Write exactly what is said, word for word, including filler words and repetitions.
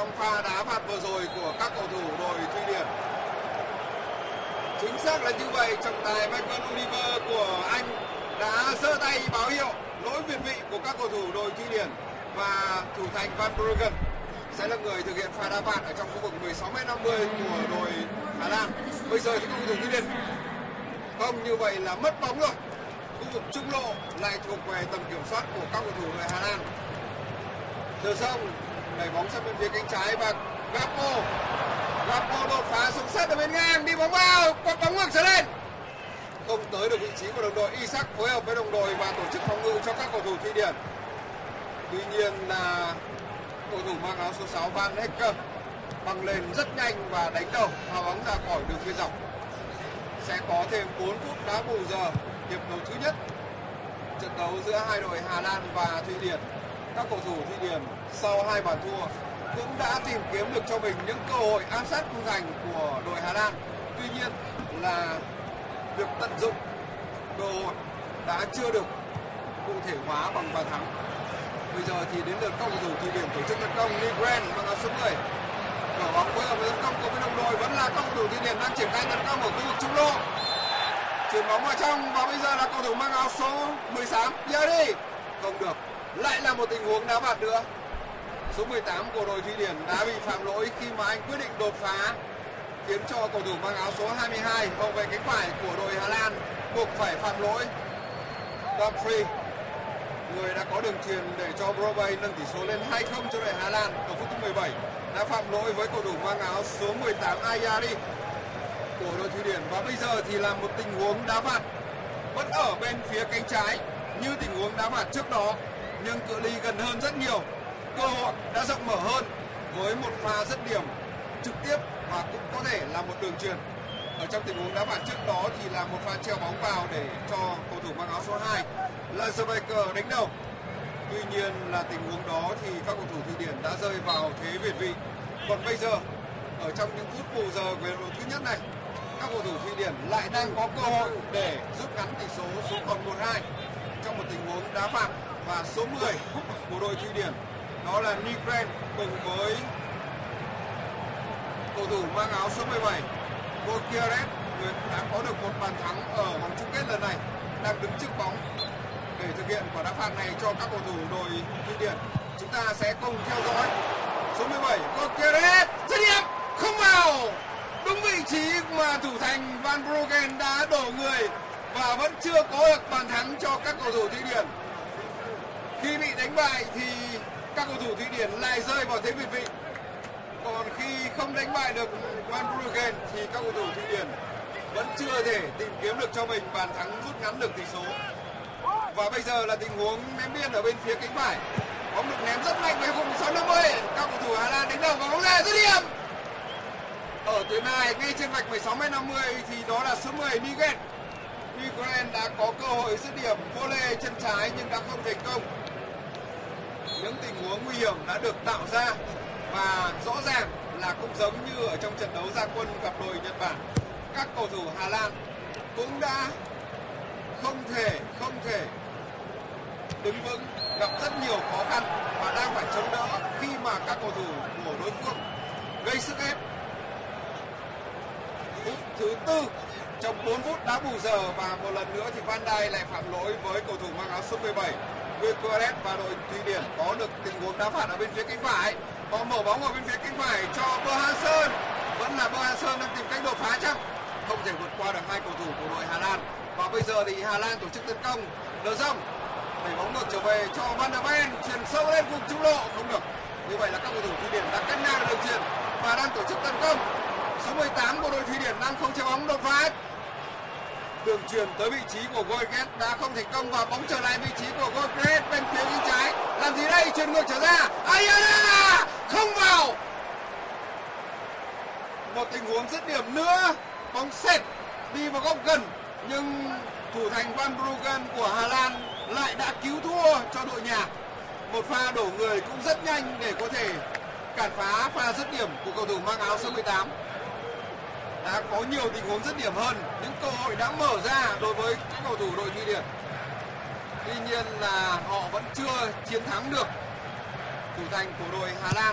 trong pha đá phạt vừa rồi của các cầu thủ đội Thụy Điển. Chính xác là như vậy, trọng tài Michael Oliver của Anh đã giơ tay báo hiệu lỗi việt vị của các cầu thủ đội Thụy Điển và thủ thành Van Bruggen sẽ là người thực hiện pha đá phạt ở trong khu vực mười sáu mét năm mươi của đội Hà Lan. Bây giờ thì các cầu thủ Thụy Điển không, như vậy là mất bóng rồi. Khu vực trung lộ lại thuộc về tầm kiểm soát của các cầu thủ đội Hà Lan. De Jong đẩy bóng sang bên phía cánh trái và Gakpo Gakpo đột phá xuống sát ở bên ngang, đi bóng vào, quật bóng ngược trở lên, không tới được vị trí của đồng đội. Isak phối hợp với đồng đội và tổ chức phòng ngự cho các cầu thủ Thụy Điển. Tuy nhiên là cầu thủ mang áo số sáu Van Hecker băng lên rất nhanh và đánh đầu phá bóng ra khỏi đường biên dọc. Sẽ có thêm bốn phút đá bù giờ hiệp đấu thứ nhất trận đấu giữa hai đội Hà Lan và Thụy Điển. Các cầu thủ Thụy Điển sau hai bàn thua cũng đã tìm kiếm được cho mình những cơ hội ám sát khung thành của đội Hà Lan. Tuy nhiên là việc tận dụng cơ hội đã chưa được cụ thể hóa bằng bàn thắng. Bây giờ thì đến lượt các cầu thủ Thụy Điển tổ chức tấn công. Nygren mang áo số mười đổ bóng phối hợp với tấn công của bên đồng đội, vẫn là các cầu thủ Thụy Điển đang triển khai tấn công ở khu vực trung lộ, chuyển bóng vào trong và bây giờ là cầu thủ mang áo số mười tám Yari, không được, lại là một tình huống đá phạt nữa. Số mười tám của đội Thụy Điển đã bị phạm lỗi khi mà anh quyết định đột phá, khiến cho cầu thủ mang áo số hai mươi hai hậu vệ cánh phải của đội Hà Lan buộc phải phạm lỗi. Dumfries, người đã có đường truyền để cho Brobbey nâng tỷ số lên hai không cho đội Hà Lan ở phút thứ mười bảy, đã phạm lỗi với cầu thủ mang áo số mười tám Ayari của đội Thụy Điển. Và bây giờ thì là một tình huống đá phạt vẫn ở bên phía cánh trái như tình huống đá phạt trước đó, nhưng cự ly gần hơn rất nhiều, cơ hội đã rộng mở hơn với một pha dứt điểm trực tiếp và cũng có thể là một đường truyền. Ở trong tình huống đá phạt trước đó thì là một pha treo bóng vào để cho cầu thủ mang áo số hai Lazarbaker đánh đầu. Tuy nhiên là tình huống đó thì các cầu thủ Thụy Điển đã rơi vào thế việt vị. Còn bây giờ ở trong những phút bù giờ về đội thứ nhất này, các cầu thủ Thụy Điển lại đang có cơ hội để rút ngắn tỷ số xuống còn một hai trong một tình huống đá phạt. Và số mười của đội Thụy Điển đó là Nygren cùng với cầu thủ mang áo số mười bảy Gyökeres, người đã có được một bàn thắng ở vòng chung kết lần này, đang đứng trước bóng để thực hiện quả đá phạt này cho các cầu thủ đội Thụy Điển. Chúng ta sẽ cùng theo dõi. Số mười bảy Gyökeres dứt điểm không vào, đúng vị trí mà thủ thành Van Bruggen đã đổ người và vẫn chưa có được bàn thắng cho các cầu thủ Thụy Điển. Khi bị đánh bại thì các cầu thủ Thụy Điển lại rơi vào thế việt vị. Còn khi không đánh bại được Van Bruggen thì các cầu thủ Thụy Điển vẫn chưa thể tìm kiếm được cho mình bàn thắng rút ngắn được tỷ số. Và bây giờ là tình huống ném biên ở bên phía cánh phải. Bóng được ném rất mạnh về vùng mười sáu năm mươi. Các cầu thủ Hà Lan đánh đầu và bóng ra dứt điểm. Ở tuyến hai ngay trên vạch mười sáu mét năm mươi thì đó là số mười Nygren. Nygren đã có cơ hội dứt điểm volley chân trái nhưng đã không thành công. Những tình huống nguy hiểm đã được tạo ra và rõ ràng là cũng giống như ở trong trận đấu ra quân gặp đội Nhật Bản, các cầu thủ Hà Lan cũng đã không thể không thể đứng vững, gặp rất nhiều khó khăn và đang phải chống đỡ khi mà các cầu thủ của đối phương gây sức ép. Phút thứ tư trong bốn phút đá bù giờ và một lần nữa thì Van Dijk lại phạm lỗi với cầu thủ mang áo số mười bảy Gyökeres và đội Thụy Điển có được tình huống đá phạt ở bên phía cánh phải. Họ mở bóng ở bên phía cánh phải cho Bohansen, vẫn là Bohansen đang tìm cách đột phá chăng, không thể vượt qua được hai cầu thủ của đội Hà Lan. Và bây giờ thì Hà Lan tổ chức tấn công. De Jong đẩy bóng ngược trở về cho Van der Ven, chuyền sâu lên vùng trung lộ, không được. Như vậy là các cầu thủ Thụy Điển đã cắt ngang được đường chuyền và đang tổ chức tấn công. Số mười tám của đội Thụy Điển đang không chế bóng đột phá. Đường chuyền tới vị trí của Gyökeres đã không thành công và bóng trở lại vị trí của Gyökeres bên phía bên trái. Làm gì đây? Chuyền ngược trở ra. Ayala không vào. Một tình huống dứt điểm nữa, bóng sệt đi vào góc gần nhưng thủ thành Van Bruggen của Hà Lan lại đã cứu thua cho đội nhà. Một pha đổ người cũng rất nhanh để có thể cản phá pha dứt điểm của cầu thủ mang áo số mười tám. Đã có nhiều tình huống dứt điểm hơn, những cơ hội đã mở ra đối với các cầu thủ đội Thụy Điển. Tuy nhiên là họ vẫn chưa chiến thắng được thủ thành của đội Hà Lan.